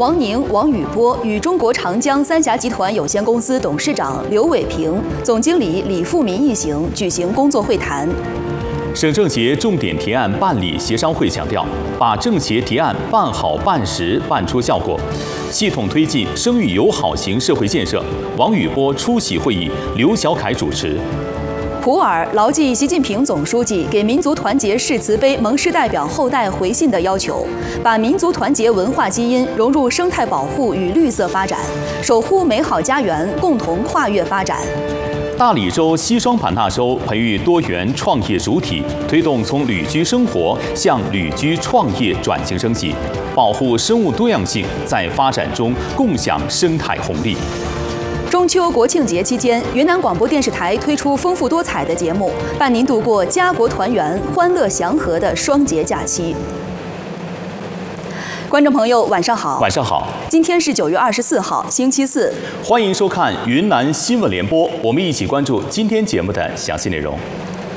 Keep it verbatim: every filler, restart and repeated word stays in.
王宁、王宇波与中国长江三峡集团有限公司董事长刘伟平、总经理李富民一行举行工作会谈。 省政协重点提案办理协商会强调，把政协提案办好、办实、办出效果，系统推进生育友好型社会建设。王宇波出席会议，刘小凯主持。 普洱牢记习近平总书记给民族团结誓词碑盟师代表后代回信的要求，把民族团结文化基因融入生态保护与绿色发展，守护美好家园，共同跨越发展。 大理州西双版纳州培育多元创业主体，推动从旅居生活向旅居创业转型升级，保护生物多样性，在发展中共享生态红利。 中秋国庆节期间，云南广播电视台推出丰富多彩的节目，伴您度过家国团圆、欢乐祥和的双节假期。观众朋友，晚上好。 晚上好。 今天是九月二十四号，星期四。 欢迎收看云南新闻联播，我们一起关注今天节目的详细内容。